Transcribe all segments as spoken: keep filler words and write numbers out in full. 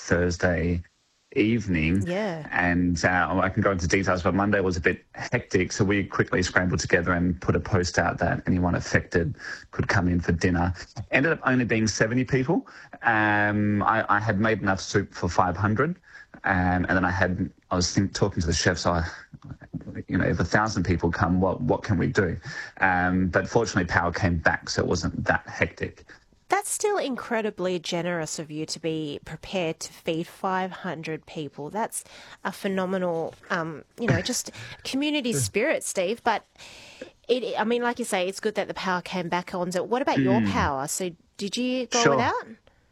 Thursday evening. Yeah. And uh, I can go into details, but Monday was a bit hectic, so we quickly scrambled together and put a post out that anyone affected could come in for dinner. Ended up only being seventy people. Um, I, I had made enough soup for five hundred, um, and then I had I was think, talking to the chefs. So I, you know, if a thousand people come, what what can we do? Um, but fortunately, power came back, so it wasn't that hectic. That's still incredibly generous of you to be prepared to feed five hundred people. That's a phenomenal, um, you know, just community spirit, Steve. But, it, I mean, like you say, it's good that the power came back on. So what about mm. your power? So did you go sure. without?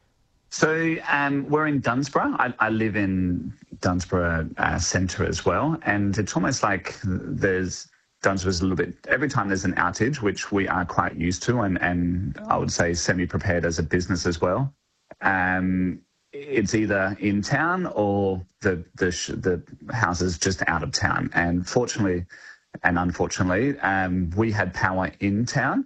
So um, we're in Dunsborough. I, I live in Dunsborough uh, Centre as well. And it's almost like there's... Dunsborough's a little bit, every time there's an outage, which we are quite used to, and, and I would say semi-prepared as a business as well. Um, it's either in town or the, the the houses just out of town. And fortunately and unfortunately, um, we had power in town.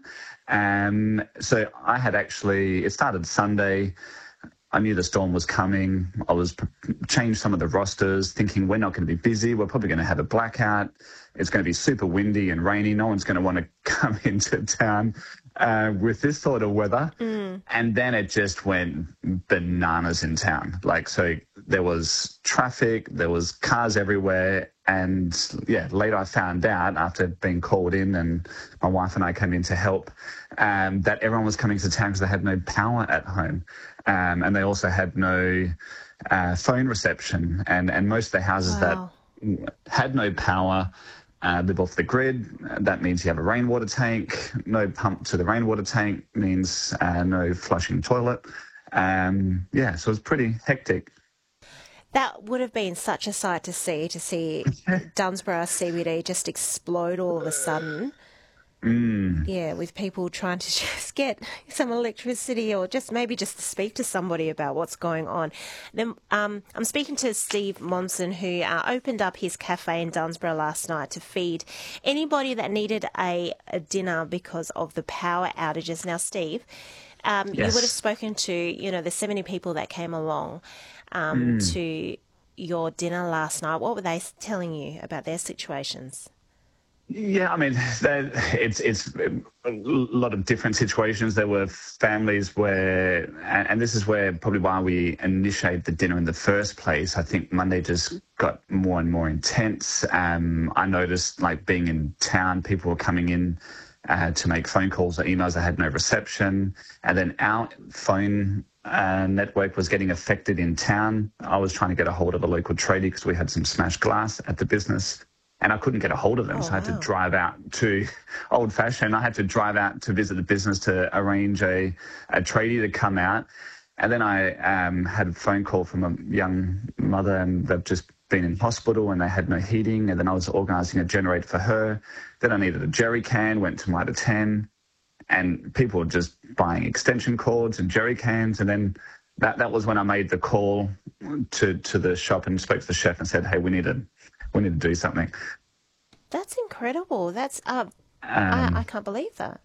Um, so I had actually, it started Sunday. I knew the storm was coming. I was changed some of the rosters, thinking we're not going to be busy. We're probably going to have a blackout. It's going to be super windy and rainy. No one's going to want to come into town uh, with this sort of weather. Mm. And then it just went bananas in town. Like, so there was traffic, there was cars everywhere. And yeah, later I found out after being called in, and my wife and I came in to help, um, that everyone was coming to town because they had no power at home. Um, and they also had no uh, phone reception. And, and most of the houses wow. that had no power uh, live off the grid. That means you have a rainwater tank. No pump to the rainwater tank means uh, no flushing toilet. Um, yeah, so it was pretty hectic. That would have been such a sight to see, to see Dunsborough C B D just explode all of a sudden. Mm. Yeah, with people trying to just get some electricity or just maybe just to speak to somebody about what's going on. Then um, I'm speaking to Steve Monson, who uh, opened up his cafe in Dunsborough last night to feed anybody that needed a, a dinner because of the power outages. Now, Steve, um, yes. you would have spoken to, you know, the seventy people that came along um, mm. to your dinner last night. What were they telling you about their situations? Yeah, I mean, it's it's a lot of different situations. There were families where, and this is where probably why we initiated the dinner in the first place. I think Monday just got more and more intense. Um, I noticed, like, being in town, people were coming in uh, to make phone calls or emails that had no reception. And then our phone uh, network was getting affected in town. I was trying to get a hold of a local tradie because we had some smashed glass at the business. And I couldn't get a hold of them, oh, so I had wow. to drive out to Old Fashioned. I had to drive out to visit the business to arrange a, a tradie to come out. And then I um, had a phone call from a young mother, and they've just been in hospital and they had no heating. And then I was organising a generator for her. Then I needed a jerry can, went to Mitre ten, and people were just buying extension cords and jerry cans. And then that, that was when I made the call to, to the shop and spoke to the chef and said, hey, we need to... We need to do something. That's incredible. That's uh, um, I, I can't believe that.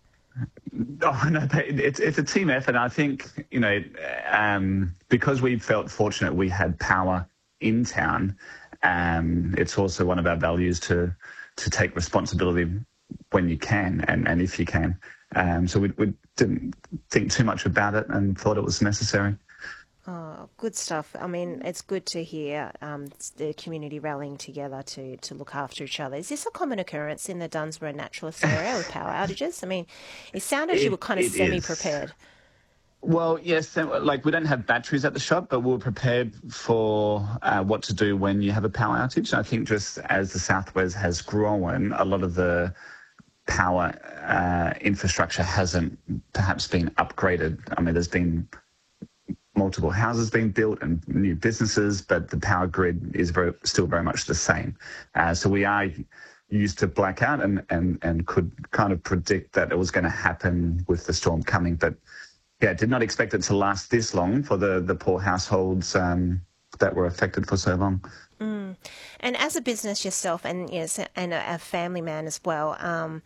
Oh no, it's it's a team effort. And I think, you know, um, because we felt fortunate we had power in town. Um, it's also one of our values to to take responsibility when you can and, and if you can. Um, so we, we didn't think too much about it and thought it was necessary. Oh, good stuff. I mean, it's good to hear um, the community rallying together to, to look after each other. Is this a common occurrence in the Dunsborough naturalist area with power outages? I mean, it sounded it, you were kind of it semi-prepared. Is. Well, yes, like we don't have batteries at the shop, but we're prepared for uh, what to do when you have a power outage. I think just as the Southwest has grown, a lot of the power uh, infrastructure hasn't perhaps been upgraded. I mean, there's been multiple houses being built and new businesses, but the power grid is very, still very much the same. Uh, so we are used to blackout and, and, and could kind of predict that it was going to happen with the storm coming. But yeah, did not expect it to last this long for the, the poor households um, that were affected for so long. Mm. And as a business yourself and yes, and a, a family man as well, um,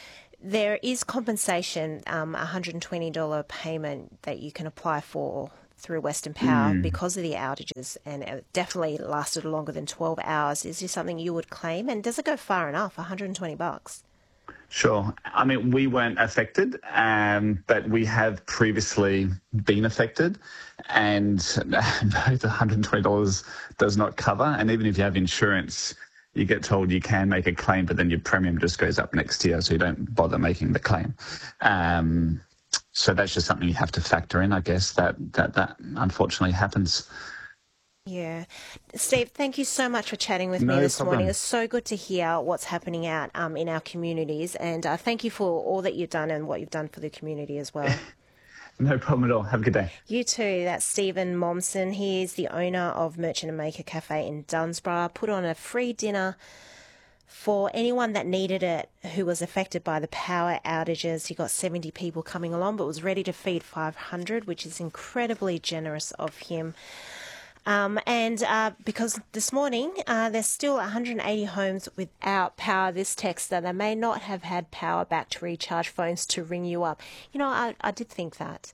there is compensation, um, a one hundred twenty dollars payment that you can apply for through Western Power mm. because of the outages, and it definitely lasted longer than twelve hours. Is this something you would claim? And does it go far enough, one hundred twenty bucks? Sure. I mean, we weren't affected, um, but we have previously been affected, and the one hundred twenty dollars does not cover. And even if you have insurance, you get told you can make a claim, but then your premium just goes up next year, so you don't bother making the claim. Um, so that's just something you have to factor in, I guess, that that, that unfortunately happens. Yeah. Steve, thank you so much for chatting with No me this problem. morning. It's so good to hear what's happening out um, in our communities, and uh, thank you for all that you've done and what you've done for the community as well. No problem at all. Have a good day. You too. That's Stephen Momsen. He is the owner of Merchant and Maker Cafe in Dunsborough. Put on a free dinner for anyone that needed it who was affected by the power outages. He got seventy people coming along, but was ready to feed five hundred, which is incredibly generous of him. Um, and uh, because this morning uh, there's still one hundred eighty homes without power. This text that they may not have had power back to recharge phones to ring you up. You know, I, I did think that.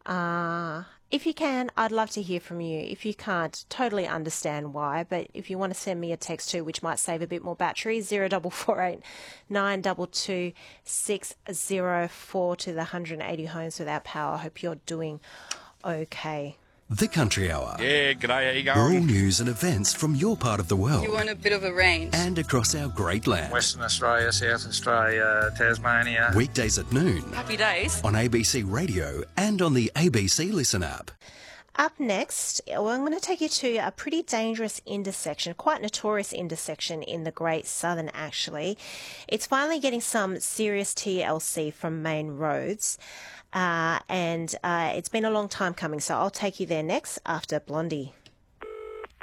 Uh, if you can, I'd love to hear from you. If you can't, totally understand why. But if you want to send me a text too, which might save a bit more battery, zero double four eight nine two two six zero four to the one hundred eighty homes without power. I hope you're doing okay. The Country Hour. Yeah, g'day, how you going? Rural news and events from your part of the world. You want a bit of a range. And across our great land. Western Australia, South Australia, Tasmania. Weekdays at noon. Happy days. On A B C Radio and on the A B C Listen app. Up next, well, I'm going to take you to a pretty dangerous intersection, quite notorious intersection in the Great Southern, actually. It's finally getting some serious T L C from main roads. Uh, and uh, it's been a long time coming, so I'll take you there next after Blondie.